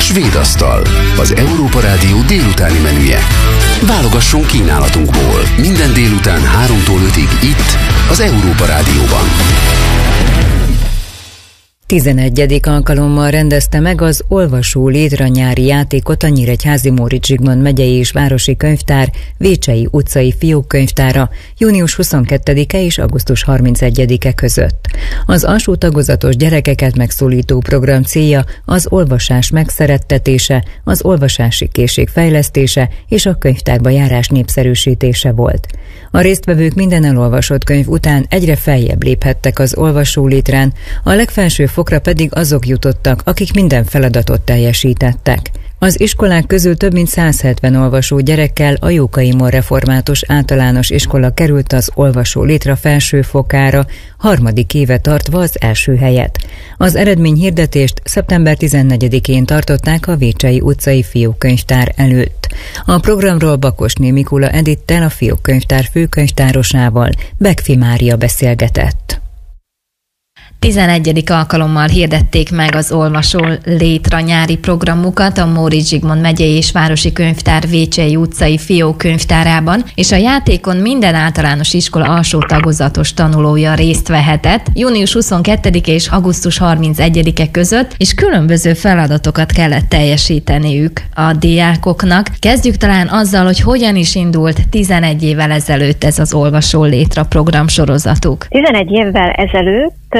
Svéd asztal, az Európa Rádió délutáni menüje. Válogasson kínálatunkból minden délután 3-tól 5-ig itt, az Európa Rádióban. 11. alkalommal rendezte meg az Olvasó Létre nyári játékot a Nyíregyházi Móricz Zsigmond megyei és városi könyvtár Vécsei utcai fiókkönyvtára június 22-e és augusztus 31-e között. Az alsó tagozatos gyerekeket megszólító program célja az olvasás megszerettetése, az olvasási készség fejlesztése és a könyvtárba járás népszerűsítése volt. A résztvevők minden elolvasott könyv után egyre feljebb léphettek az Olvasó Létrán, a legfelső fokra pedig azok jutottak, akik minden feladatot teljesítettek. Az iskolák közül több mint 170 olvasó gyerekkel a Jókai Mor Református Általános Iskola került az Olvasó Létre felső fokára, harmadik éve tartva az első helyet. Az eredményhirdetést szeptember 14-én tartották a Vécsei utcai fiókkönyvtár előtt. A programról Bakosné Mikula Edittel, a fiókkönyvtár főkönyvtárosával Bekfi Mária beszélgetett. 11. alkalommal hirdették meg az Olvasó Létre nyári programukat a Móricz Zsigmond megyei és városi könyvtár Vécsei utcai fiókkönyvtárában, és a játékon minden általános iskola alsó tagozatos tanulója részt vehetett június 22-e és augusztus 31-e között, és különböző feladatokat kellett teljesíteniük a diákoknak. Kezdjük talán azzal, hogy hogyan is indult 11 évvel ezelőtt ez az Olvasó Létre program sorozatuk. 11 évvel ezelőtt